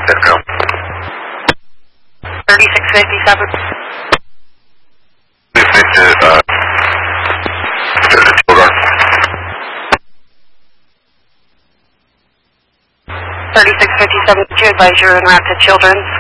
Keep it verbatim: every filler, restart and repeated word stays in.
Let's go. thirty-six fifty-seven. Please need to, uh, to the children. thirty-six fifty-seven, to advise you're en route to Children's.